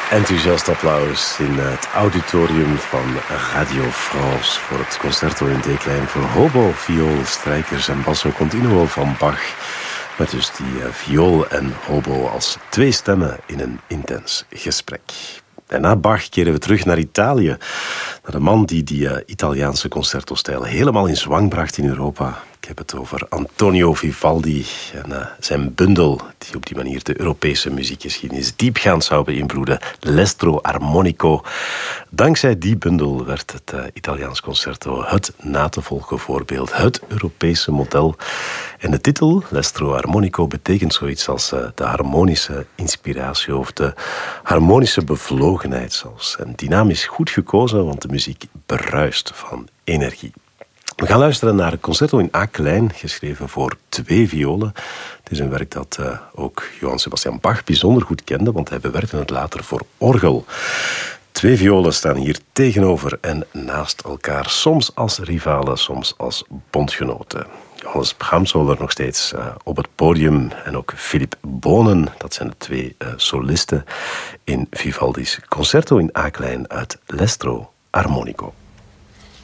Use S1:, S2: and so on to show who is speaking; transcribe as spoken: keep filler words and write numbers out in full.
S1: Enthousiast applaus in het auditorium van Radio France voor het concerto in D-klein voor hobo, viool, strijkers en basso continuo van Bach. Met dus die uh, viool en hobo als twee stemmen in een intens gesprek. En na Bach keren we terug naar Italië. Naar de man die die uh, Italiaanse concertostijl helemaal in zwang bracht in Europa. Ik heb het over Antonio Vivaldi en uh, zijn bundel die op die manier de Europese muziekgeschiedenis diepgaand zou beïnvloeden. L'Estro Armonico. Dankzij die bundel werd het uh, Italiaans concerto het na te volgen voorbeeld, het Europese model. En de titel, L'Estro Armonico, betekent zoiets als uh, de harmonische inspiratie of de harmonische bevlogenheid zelfs. En die naam is goed gekozen, want de muziek bruist van energie. We gaan luisteren naar het concerto in A-klein, geschreven voor twee violen. Het is een werk dat uh, ook Johann Sebastian Bach bijzonder goed kende, want hij bewerkte het later voor orgel. Twee violen staan hier tegenover en naast elkaar, soms als rivalen, soms als bondgenoten. Johannes Brahms zal er nog steeds uh, op het podium en ook Philippe Bonen, dat zijn de twee uh, solisten in Vivaldi's concerto in A-klein uit L'Estro Armonico.